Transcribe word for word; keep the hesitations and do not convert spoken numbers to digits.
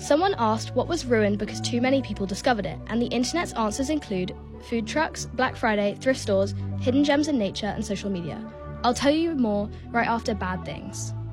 Someone asked what was ruined because too many people discovered it, and the internet's answers include food trucks, Black Friday, thrift stores, hidden gems in nature, and social media. I'll tell you more right after Bad Things.